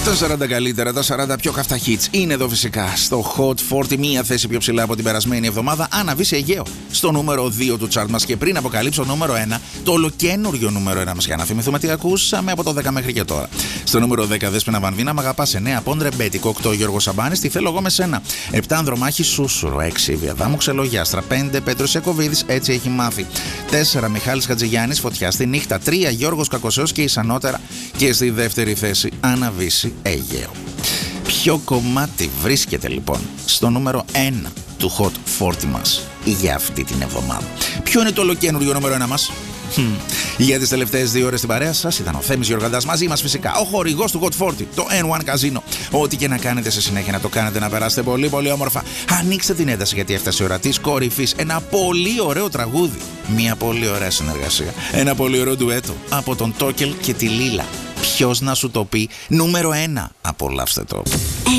Τα 40 καλύτερα, τα 40 πιο καυτά hits είναι εδώ φυσικά στο Hot 40, μία θέση πιο ψηλά από την περασμένη εβδομάδα. Αναβήσει Αιγαίο στο νούμερο 2 του chart μας. Και πριν αποκαλύψω νούμερο 1, το ολοκένουργιο νούμερο 1 μας, για να θυμηθούμε τι ακούσαμε από το 10 μέχρι και τώρα. Στο νούμερο 10, Δέσποινα Βανδίνα, Μ' αγαπάς. 9, Πόντρε Μπέτικο. 8, Γιώργο Σαμπάνης, Τι θέλω εγώ με σένα. 7, Ανδρομάχη Σούσουρο. 6, Βιαδάμου Ξελογιάστρα. 5, Πέτρος Ιακωβίδης, Έτσι έχει μάθει. 4, Μιχάλης Χατζηγιάννης, Φωτιά στη νύχτα. 3, Γιώργος Κακοσέος και Ισανότερα. Και στη δεύτερη θέση, Αναβήσει Αιγαίο. Ποιο κομμάτι βρίσκεται λοιπόν στο νούμερο 1 του Hot 40 μας για αυτή την εβδομάδα? Ποιο είναι το ολοκένουργιο νούμερο 1 μας? Για τις τελευταίες 2 ώρες στην παρέα σας ήταν ο Θέμης Γιοργαντάς, μαζί μας φυσικά ο χορηγός του Hot 40, το N1 Casino. Ό,τι και να κάνετε σε συνέχεια, να το κάνετε να περάσετε πολύ πολύ όμορφα. Ανοίξτε την ένταση, γιατί έφτασε η ώρα της κορυφής. Ένα πολύ ωραίο τραγούδι, μια πολύ ωραία συνεργασία, ένα πολύ ωραίο ντουέτο από τον Τόκελ και τη Λίλα. Ποιος να σου το πει? Νούμερο 1. Απολαύστε το.